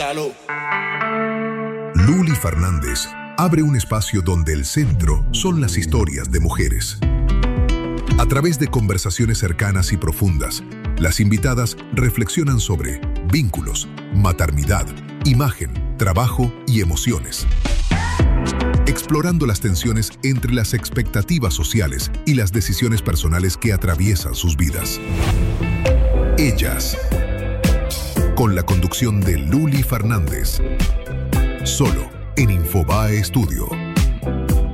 Salud. Luli Fernández abre un espacio donde el centro son las historias de mujeres. A través de conversaciones cercanas y profundas, las invitadas reflexionan sobre vínculos, maternidad, imagen, trabajo y emociones. Explorando las tensiones entre las expectativas sociales y las decisiones personales que atraviesan sus vidas. Ellas, con la conducción de Luli Fernández, solo en Infobae Studio.